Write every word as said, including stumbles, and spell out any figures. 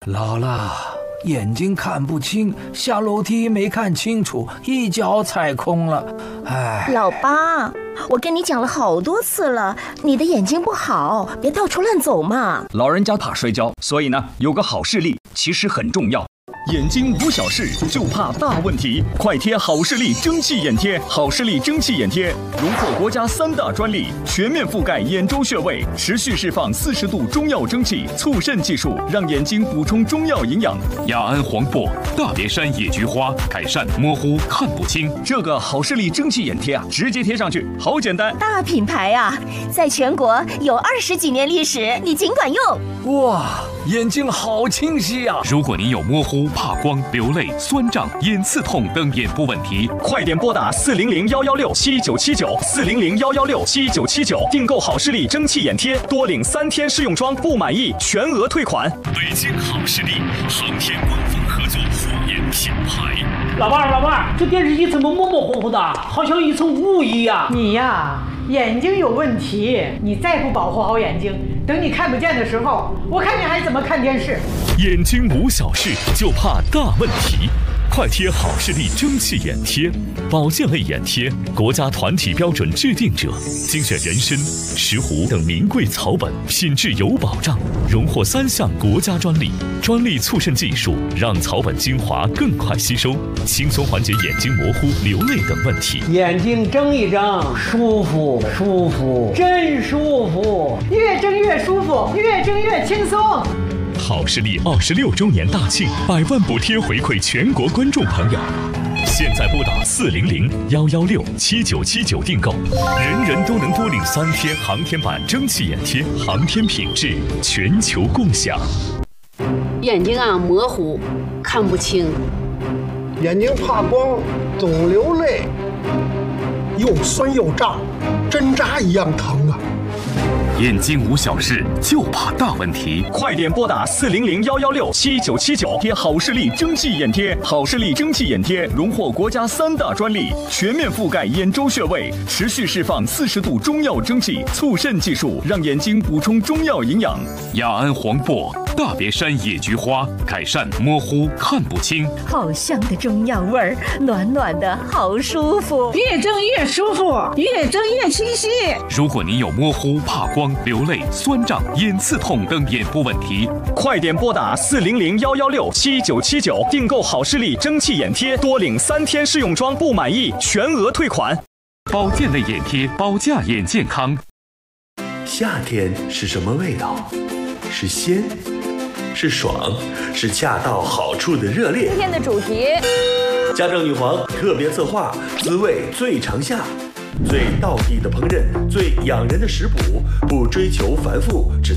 姥姥，眼睛看不清，下楼梯没看清楚，一脚踩空了。哎， 老八，我跟你讲了好多次了，你的眼睛不好，别到处乱走嘛。 老人家怕摔跤，所以呢，有个好视力其实很重要。眼睛无小事，就怕大问题。快贴好视力蒸汽眼贴，好视力蒸汽眼贴荣获国家三大专利，全面覆盖眼周穴位，持续释放四十度中药蒸汽，促渗技术，让眼睛补充中药营养。 雅安黄柏、大别山野菊花，改善模糊看不清。 这个好视力蒸汽眼贴啊，直接贴上去，好简单。 大品牌啊，在全国有二十几年历史，你尽管用。 哇，眼睛好清晰啊！ 如果你有模糊、怕光、流泪、酸胀、眼刺痛等眼部问题， 快点拨打四零零幺幺六七九七九四零零幺幺六七九七九订购好视力蒸汽眼贴，多领三天试用装，不满意全额退款。 北京好视力航天官方合作护眼品牌。 老伴儿，老伴儿，这电视机怎么模模糊糊的，好像一层雾一样？ 你呀，眼睛有问题，你再不保护好眼睛，等你看不见的时候，我看你还怎么看电视？ 眼睛无小事，就怕大问题。快贴好视力蒸汽眼贴，保健类眼贴，国家团体标准制定者，精选人参、石斛等名贵草本，品质有保障，荣获三项国家专利。专利促渗技术让草本精华更快吸收，轻松缓解眼睛模糊、流泪等问题。 眼睛睁一睁，舒服舒服，真舒服， 越睁越舒服，越睁越轻松。 好视力二十六周年大庆，百万补贴回馈全国观众朋友。现在拨打四零零幺幺六七九七九订购，人人都能多领三天航天版蒸汽眼贴，航天品质全球共享。 眼睛啊模糊，看不清， 眼睛怕光，总流泪，又酸又胀，针扎一样疼啊！ 眼睛无小事，就怕大问题。 快点拨打四零零幺幺六七九七九贴好视力蒸汽眼贴，好视力蒸汽眼贴荣获国家三大专利，全面覆盖眼周穴位，持续释放四十度中药蒸汽，促渗技术，让眼睛补充中药营养。 雅安黄柏、大别山野菊花，改善模糊看不清。 好香的中药味儿，暖暖的，好舒服。 越睁越舒服，越睁越清晰。 如果你有模糊、怕光、流泪、酸胀、眼刺痛等眼部问题， 快点拨打四零零幺幺六七九七九订购好视力蒸汽眼贴，多领三天试用装，不满意全额退款。 保健类眼贴，保驾眼健康。 夏天是什么味道？是鲜，是爽，是恰到好处的热烈。 今天的主题， 家政女皇特别策划，滋味最长夏。最道地的烹饪，最养人的食谱，不追求繁复，只